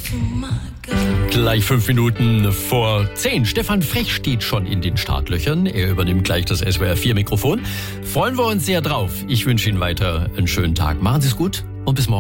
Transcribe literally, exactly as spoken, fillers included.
Gleich fünf Minuten vor zehn. Stefan Frech steht schon in den Startlöchern. Er übernimmt gleich das S W R vier Mikrofon. Freuen wir uns sehr drauf. Ich wünsche Ihnen weiter einen schönen Tag. Machen Sie es gut und bis morgen.